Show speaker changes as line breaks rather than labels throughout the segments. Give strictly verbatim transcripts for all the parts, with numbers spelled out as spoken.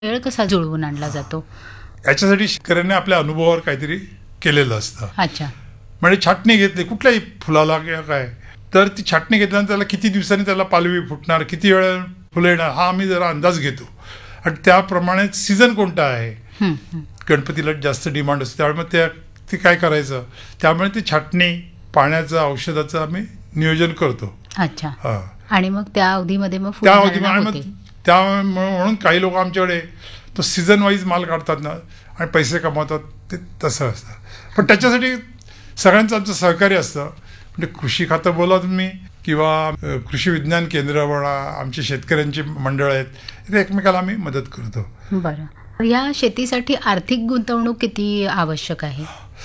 वेळ कसा जुळवून आणला जातो?
याच्यासाठी शेतकऱ्यांनी आपल्या अनुभवावर काहीतरी केलेलं असतं.
अच्छा.
म्हणजे छाटणी घेतली कुठल्याही फुलाला किंवा काय, तर ती छाटणी घेतल्यानंतर त्याला किती दिवसांनी त्याला पालवी फुटणार, किती वेळ फुलं येणार, हा आम्ही जरा अंदाज घेतो. आणि त्याप्रमाणे सीझन कोणता आहे,
हं, हं.
गणपतीला जास्त डिमांड असते, त्यामुळे त्या ते काय करायचं, त्यामुळे ती छाटणी, पाण्याचं, औषधाचं आम्ही नियोजन करतो.
अच्छा.
हा.
आणि मग त्या अवधीमध्ये मग
त्या
फुलधारणा
अवधीमध्ये मग
होते.
त्या म्हणून काही लोक आमच्याकडे तो सीझन वाईज माल काढतात ना आणि पैसे कमवतात, ते तसं असतं. पण त्याच्यासाठी सगळ्यांचं आमचं सहकार्य असतं. म्हणजे कृषी खातं बोला तुम्ही किंवा अ, कृषी विज्ञान केंद्र म्हणा, आमचे शेतकऱ्यांची मंडळ आहेत, ते एकमेकाला आम्ही मदत करतो.
बरं. या शेतीसाठी आर्थिक गुंतवणूक किती आवश्यक आहे?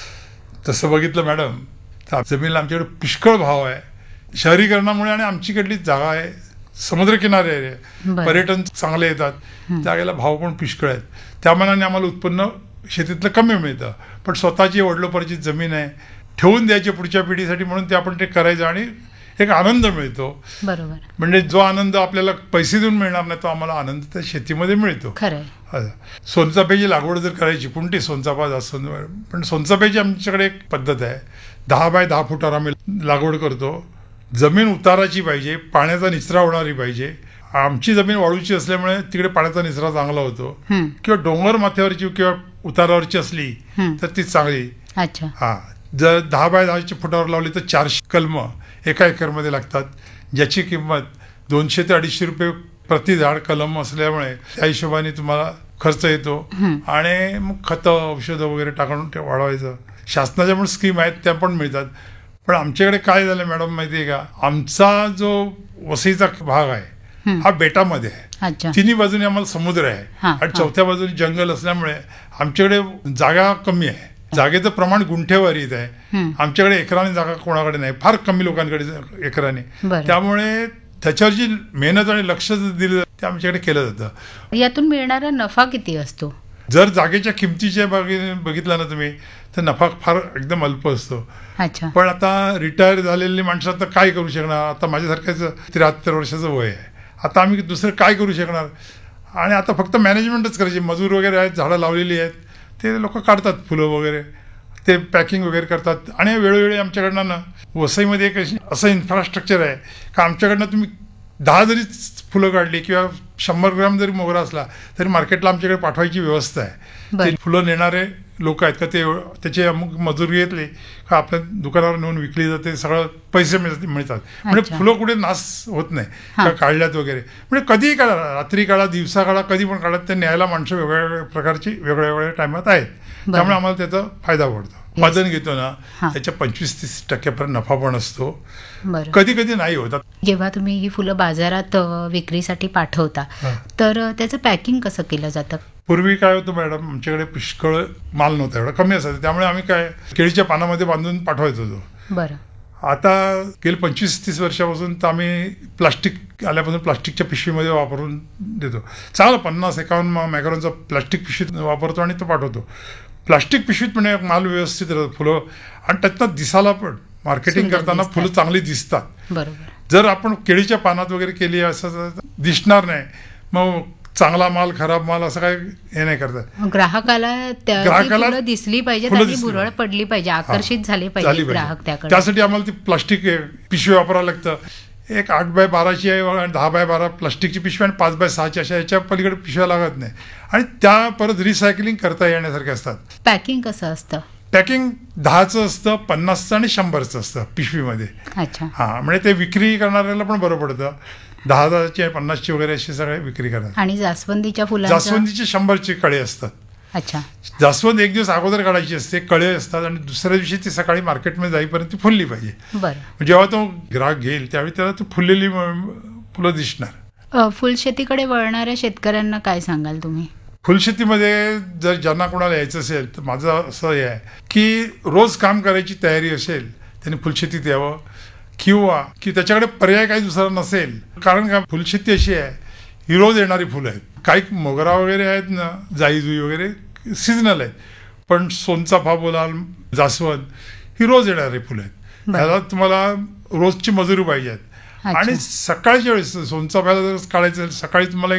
तसं बघितलं मॅडम तर जमिनीला आमच्याकडे पुष्कळ भाव आहे. शहरीकरणामुळे आणि आमचीकडली जागा आहे समुद्रकिनारे आहे,
बरं.
पर्यटन चांगले येतात, जागेला भाव पण पुष्कळ आहेत. त्या मानाने आम्हाला उत्पन्न शेतीतलं कमी मिळतं. पण स्वतःची वडिलोपार्जित जमीन आहे, ठेवून द्यायची पुढच्या पिढीसाठी, म्हणून ते आपण ते करायचं आणि एक आनंद मिळतो.
बरोबर.
म्हणजे जो आनंद आपल्याला पैसे देऊन मिळणार नाही, तो आम्हाला आनंद त्या शेतीमध्ये मिळतो.
खरंय.
असं. सोनचाफ्याची लागवड जर करायची, कोणती सोनचाफा जास्वंद, पण सोनचाफ्याची आमच्याकडे एक पद्धत आहे. दहा बाय दहा फुटावर आम्ही लागवड करतो. जमीन उताराची पाहिजे, पाण्याचा निचरा होणारी पाहिजे. आमची जमीन वाळूची असल्यामुळे तिकडे पाण्याचा निचरा चांगला होतो.
हं.
किंवा डोंगर माथ्यावरची किंवा उतारावरची असली
हं.
तर ती चांगली.
अच्छा.
हा, जर दहा बाय दहाच्या फुटावर लावली तर चारशे कलम एका एकरमध्ये लागतात, ज्याची किंमत दोनशे ते अडीचशे रुपये प्रति झाड कलम असल्यामुळे त्या हिशोबाने तुम्हाला खर्च येतो. आणि मग खतं, औषधं वगैरे टाकून ते वाढवायचं. शासनाच्या पण स्कीम आहेत, त्या पण मिळतात. पण आमच्याकडे काय झालं मॅडम माहिती आहे का, आमचा जो वसईचा भाग आहे हा बेटामध्ये आहे.
अच्छा.
तिन्ही बाजूने आम्हाला समुद्र आहे
हा,
आणि
हा.
चौथ्या बाजूने जंगल असल्यामुळे आमच्याकडे जागा कमी आहे. जागेचं प्रमाण गुंठेवारीत आहे.
हं.
आमच्याकडे एकराने जागा कोणाकडे नाही, फार कमी लोकांकडे एकराने.
बरं.
त्यामुळे त्याच्यावर जी मेहनत आणि लक्ष दिलं ते आमच्याकडे केलं जातं.
यातून मिळणारा नफा किती असतो?
जर जागेच्या किमतीच्या बघितलं ना तुम्ही, तर नफा फार एकदम अल्प असतो.
अच्छा.
पण आता रिटायर झालेली माणसं आता काय करू शकणार. आता माझ्यासारख्याचं त्र्याहत्तर वर्षाचं वय आहे. आता आम्ही दुसरं काय करू शकणार. आणि आता फक्त मॅनेजमेंटच करायची. मजूर वगैरे आहेत, झाडं लावलेली आहेत, ते लोक काढतात फुलं वगैरे, ते पॅकिंग वगैरे करतात. आणि वेळोवेळी आमच्याकडनं ना वसईमध्ये एक असं इन्फ्रास्ट्रक्चर आहे का आमच्याकडनं तुम्ही दहा जरी फुलं काढली किंवा शंभर ग्राम जरी मोगरा असला तरी मार्केटला आमच्याकडे पाठवायची व्यवस्था आहे. ते फुलं नेणारे लोक आहेत का, ते त्याचे अमुक मजुरी घेतली का आपल्या दुकानावर नेऊन विकली जाते, सगळं पैसे मिळतात. म्हणजे फुलं कुठे नाश होत नाही का काढल्यात वगैरे. म्हणजे कधीही काढा, रात्री काढा, दिवसा काढा, कधी पण काढा, ते न्यायला माणसं वेगवेगळ्या प्रकारची वेगळ्या वेगळ्या टायमात आहेत. त्यामुळे आम्हाला त्याचा फायदा पडतो. उत्पादन घेतो ना त्याच्या पंचवीस तीस टक्क्यापर्यंत नफा पण असतो, कधी कधी नाही होतात.
जेव्हा तुम्ही ही फुलं बाजारात विक्रीसाठी पाठवता तर त्याचं पॅकिंग कसं केलं जातं?
पूर्वी काय होतं मॅडम, आमच्याकडे पुष्कळ माल नव्हता, एवढा कमी असायचा, त्यामुळे आम्ही काय केळीच्या पानामध्ये बांधून पाठवायचो होतो.
बरं.
आता गेली पंचवीस तीस वर्षापासून तर आम्ही प्लास्टिक आल्यापासून प्लास्टिकच्या पिशवीमध्ये वापरून देतो. चांगलं पन्नास एकावन्न मॅक्रॉनचा प्लास्टिक पिशवीत वापरतो आणि तो पाठवतो. प्लास्टिक पिशवीत पण एक माल व्यवस्थित राहतो फुलं, आणि त्यातनं दिसायला पण मार्केटिंग करताना फुलं चांगली दिसतात.
बरोबर.
जर आपण केळीच्या पानात वगैरे केली असं दिसणार नाही, मग चांगला माल खराब माल असं काय हे नाही करतात.
ग्राहकाला
ग्राहकाला
दिसली पाहिजे, त्याची भुरळ पडली पाहिजे, आकर्षित झाले पाहिजे ग्राहक त्याकडे.
त्यासाठी आम्हाला ती प्लास्टिक पिशवी वापरावं लागतं. एक आठ बाय बाराची आहे, दहा बाय बारा प्लास्टिकची पिशवी आणि पाच बाय सहाची अशा याच्या पलीकडे पिशव्या लागत नाही. आणि त्या परत रिसायकलिंग करता येण्यासारख्या असतात.
पॅकिंग कसं असतं?
पॅकिंग दहाचं असतं, पन्नासचं आणि शंभरचं असतं पिशवीमध्ये.
अच्छा.
हा, म्हणजे ते विक्री करणाऱ्याला पण बरं पडतं. दहा हजारची पन्नासची वगैरे अशी सगळे विक्री करतात.
आणि जास्वंदीच्या फुलांच्या
जास्वंदीची शंभरची कळे असतात.
अच्छा.
जास्वंद एक दिवस अगोदर काढायची असते, कळे असतात, आणि दुसऱ्या दिवशी ती सकाळी मार्केटमध्ये जाईपर्यंत ती फुलली पाहिजे.
बरं.
जेव्हा तो ग्राहक घेईल त्यावेळी त्याला ती फुललेली फुलं दिसणार.
फुलशेतीकडे वळणाऱ्या शेतकऱ्यांना काय सांगाल तुम्ही?
फुलशेतीमध्ये जर ज्यांना कोणाला यायचं असेल तर माझं असं हे आहे की रोज काम करायची तयारी असेल त्यांनी फुलशेतीत यावं, किंवा की त्याच्याकडे पर्याय काही दुसरा नसेल. कारण का, फुलशेती अशी आहे ही रोज येणारी फुलं आहेत. काही मोगरा वगैरे आहेत ना, जाई जुई वगैरे सीजनल आहेत, पण सोनचाफा बोलाल, जास्वंद ही रोज येणारी फुलं आहेत. त्याला तुम्हाला रोजची मजुरी पाहिजे. आणि सकाळच्या वेळेस सोनचाफ्याला जर काढायचं सकाळी तुम्हाला एक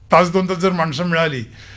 तास दोन तास जर माणसं मिळाली